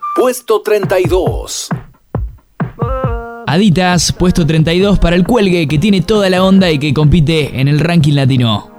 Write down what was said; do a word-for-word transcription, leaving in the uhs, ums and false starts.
Puesto treinta y dos. Adidas, puesto treinta y dos para el cuelgue que tiene toda la onda y que compite en el ranking latino.